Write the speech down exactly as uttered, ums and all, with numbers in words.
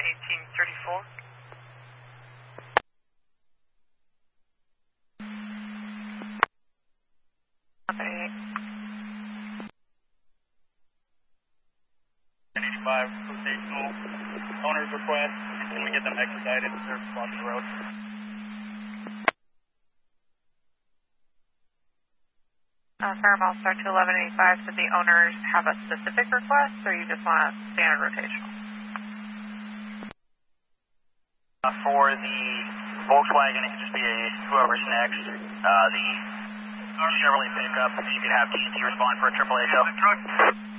eighteen thirty-four. eighty-five, rotational owner's request. Can we get them expedited? They're blocking the road. Uh, Paramount Star two eleven eighty-five, did the owners have a specific request, or you just want a standard rotational? Uh, for the Volkswagen, it could just be a, whoever's next. Uh, the Chevrolet pickup, you could have T N T respond for a triple A tow.